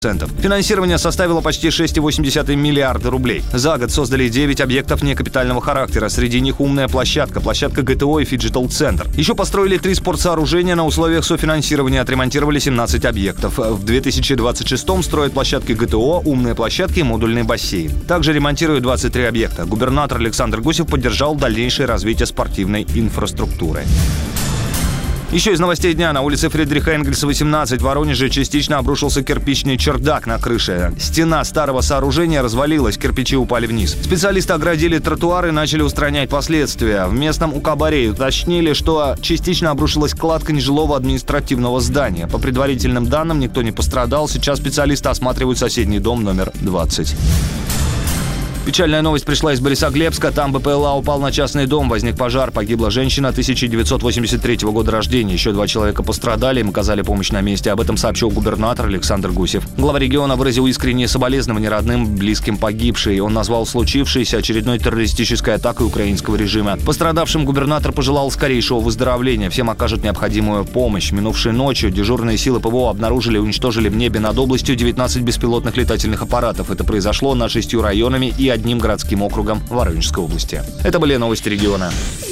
Финансирование составило почти 6,8 миллиарда рублей. За год создали 9 объектов некапитального характера. Среди них умная площадка ГТО и фиджитал-центр. Еще построили 3 спортсооружения на условиях софинансирования, отремонтировали 17 объектов. В 2026-м строят площадки ГТО, умные площадки и модульный бассейн. Также ремонтируют 23 объекта. Губернатор Александр Гусев поддержал дальнейшее развитие спортивной инфраструктуры. Еще из новостей дня. На улице Фридриха Энгельса, 18 в Воронеже частично обрушился кирпичный чердак на крыше. Стена старого сооружения развалилась, кирпичи упали вниз. Специалисты оградили тротуары и начали устранять последствия. В местном УКБАРе уточнили, что частично обрушилась кладка нежилого административного здания. По предварительным данным, никто не пострадал. Сейчас специалисты осматривают соседний дом номер 20. Печальная новость пришла из Борисоглебска. Там БПЛА упал на частный дом. Возник пожар. Погибла женщина 1983 года рождения. Еще 2 человека пострадали. Им оказали помощь на месте. Об этом сообщил губернатор Александр Гусев. Глава региона выразил искренние соболезнования родным, близким погибшей. Он назвал случившееся очередной террористической атакой украинского режима. Пострадавшим губернатор пожелал скорейшего выздоровления. Всем окажут необходимую помощь. Минувшей ночью дежурные силы ПВО обнаружили и уничтожили в небе над областью 19 беспилотных летательных аппаратов. Это произошло над 6 районами и одним городским округом Воронежской области. Это были новости региона.